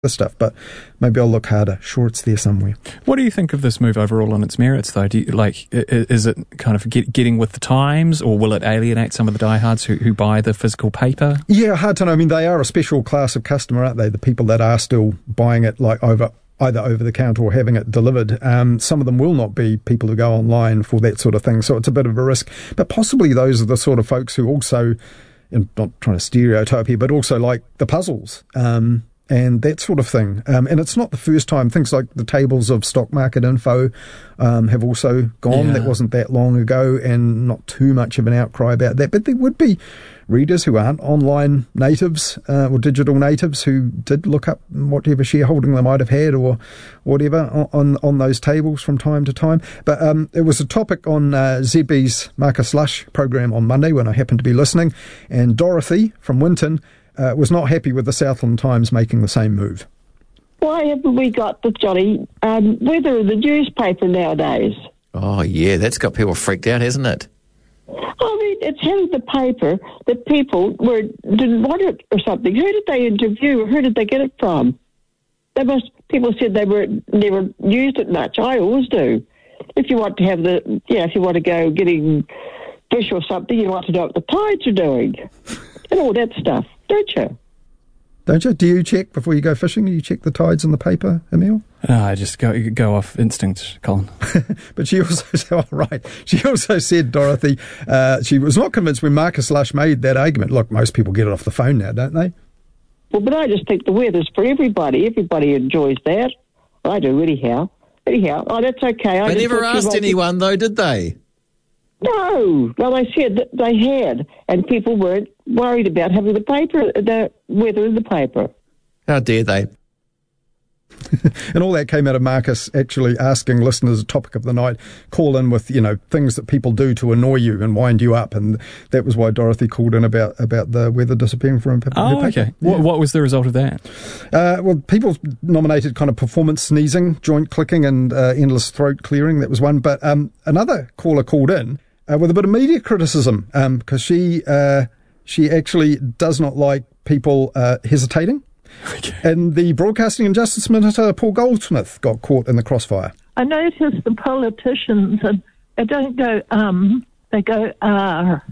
the stuff, but maybe I'll look harder. Sure, it's there somewhere. What do you think of this move overall on its merits, though? Do you, is it kind of getting with the times, or will it alienate some of the diehards who buy the physical paper? Yeah, hard to know. I mean, they are a special class of customer, aren't they? The people that are still buying it either over the counter or having it delivered. Some of them will not be people who go online for that sort of thing, so it's a bit of a risk. But possibly those are the sort of folks who also, and not trying to stereotype here, but also like the puzzles. And that sort of thing. And it's not the first time. Things like the tables of stock market info have also gone. Yeah. That wasn't that long ago, and not too much of an outcry about that. But there would be readers who aren't online natives or digital natives who did look up whatever shareholding they might have had or whatever on those tables from time to time. But it was a topic on ZB's Marcus Lush program on Monday when I happened to be listening. And Dorothy from Winton was not happy with the Southland Times making the same move. Why haven't we got the jolly weather in the newspaper nowadays? Oh, yeah, that's got people freaked out, hasn't it? I mean, it's in the paper that people didn't want it or something. Who did they interview? Who did they get it from? People said they never used it much. I always do. If you want to have if you want to go getting fish or something, you want to know what the tides are doing and all that stuff. Don't you? Don't you? Do you check before you go fishing? Do you check the tides in the paper, Emil? No, I just go off instinct, Colin. But she also said, Dorothy, she was not convinced when Marcus Lush made that argument. Look, most people get it off the phone now, don't they? Well, but I just think the weather's for everybody. Everybody enjoys that. I do, anyhow. Oh, that's okay. They never asked anyone, though, did they? No. Well, they said that they had, and people weren't worried about having the weather in the paper. How dare they? And all that came out of Marcus actually asking listeners, a topic of the night, call in with, things that people do to annoy you and wind you up. And that was why Dorothy called in about the weather disappearing from her paper. Oh, okay. Yeah. What was the result of that? Well, people nominated kind of performance sneezing, joint clicking and endless throat clearing. That was one. But another caller called in with a bit of media criticism because she actually does not like people hesitating. Okay. And the Broadcasting and Justice Minister, Paul Goldsmith, got caught in the crossfire. I noticed the politicians, and they don't go, they go, R.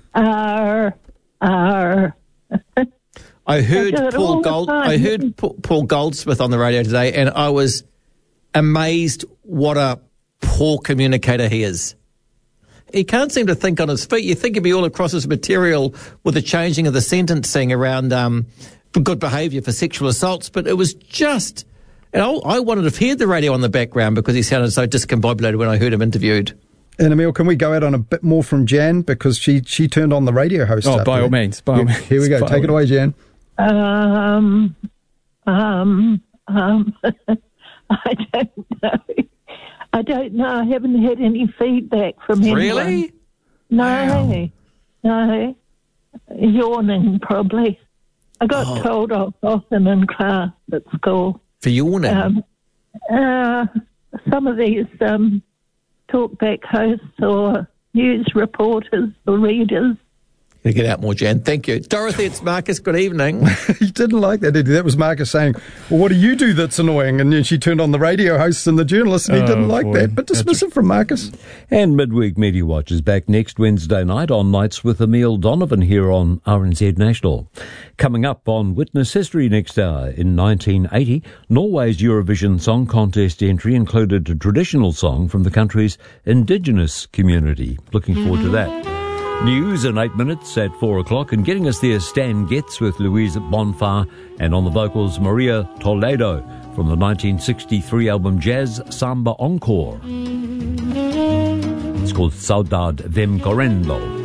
I heard Paul Goldsmith on the radio today, and I was amazed what a poor communicator he is. He can't seem to think on his feet. You think he'd be all across his material with the changing of the sentencing around good behaviour for sexual assaults, but it was just... And I wanted to hear the radio on the background because he sounded so discombobulated when I heard him interviewed. And Emil, can we go out on a bit more from Jan? Because she turned on the radio host. Oh, by all means. Here we go. Take it away, Jan. I don't know. I haven't had any feedback from anyone. Really? No. Wow. No. Yawning, probably. I got told off often in class at school. For yawning? Some of these talkback hosts or news reporters or readers. Get out more, Jan. Thank you. Dorothy, it's Marcus. Good evening. You didn't like that, did you? That was Marcus saying, well, what do you do that's annoying? And then she turned on the radio hosts and the journalists, and he didn't like that. But dismissive from Marcus. And Midweek Media Watch is back next Wednesday night on Nights with Emil Donovan here on RNZ National. Coming up on Witness History next hour, in 1980, Norway's Eurovision Song Contest entry included a traditional song from the country's indigenous community. Looking forward to that. News in 8 minutes at 4 o'clock, and getting us there, Stan Getz with Louise Bonfar, and on the vocals, Maria Toledo from the 1963 album Jazz Samba Encore. It's called Saudade Vem Correndo.